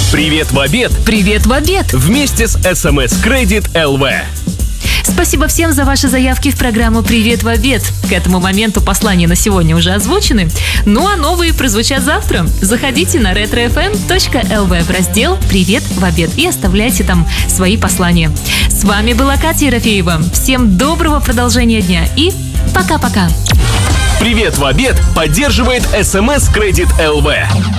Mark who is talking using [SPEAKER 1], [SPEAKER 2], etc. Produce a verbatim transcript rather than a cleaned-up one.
[SPEAKER 1] Привет в обед!
[SPEAKER 2] Привет в обед!
[SPEAKER 1] Вместе с эс эм эс Credit эл ви.
[SPEAKER 2] Спасибо всем за ваши заявки в программу «Привет в обед». К этому моменту послания на сегодня уже озвучены, ну а новые прозвучат завтра. Заходите на ретро эф эм точка эл ви в раздел «Привет в обед» и оставляйте там свои послания. С вами была Катя Ерофеева. Всем доброго продолжения дня и пока-пока.
[SPEAKER 1] Привет в обед поддерживает эс эм эс Credit эл ви.